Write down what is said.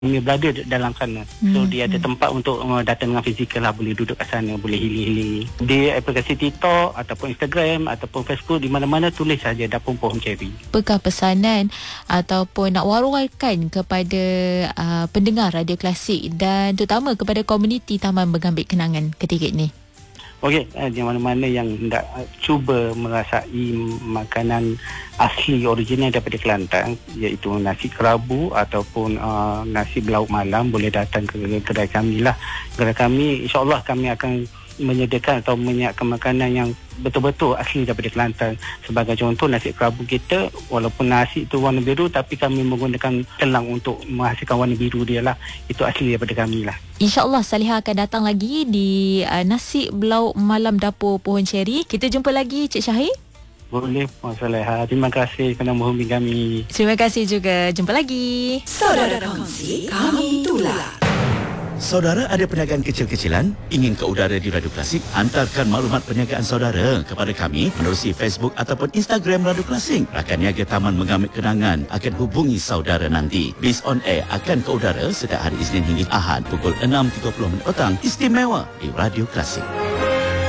Kami berada dalam sana. So dia ada tempat untuk datang dengan fizikal lah, boleh duduk kat sana, boleh healing-healing. Di aplikasi TikTok ataupun Instagram ataupun Facebook, di mana-mana tulis saja Dapur Pohon Ceri. Apakah pesanan ataupun nak war-warkan kepada pendengar Radio Klasik dan terutama kepada komuniti Taman Mengambil Kenangan ketika ini? Okey, di mana-mana yang hendak cuba merasai makanan asli original daripada Kelantan, iaitu nasi kerabu ataupun nasi belauk malam, boleh datang ke kedai kami lah. Kedai kami, insyaAllah kami akan menyediakan atau menyiapkan makanan yang betul-betul asli daripada Kelantan. Sebagai contoh, nasi kerabu kita, walaupun nasi itu warna biru, tapi kami menggunakan telang untuk menghasilkan warna biru dia lah. Itu asli daripada kami lah. InsyaAllah Salihah akan datang lagi di Nasi Belauk Malam Dapur Pohon Ceri. Kita jumpa lagi Cik Syahir. Boleh, Puan Salihah. Terima kasih kerana menghubungi kami. Terima kasih juga. Jumpa lagi. Saudara Kongsi, kami tular. Saudara ada perniagaan kecil-kecilan? Ingin ke udara di Radio Klasik? Hantarkan maklumat perniagaan saudara kepada kami menerusi Facebook ataupun Instagram Radio Klasik. Rakan niaga Taman Mengambil Kenangan akan hubungi saudara nanti. Bis on Air akan ke udara setiap hari Isnin hingga Ahad pukul 6.30 petang. Istimewa di Radio Klasik.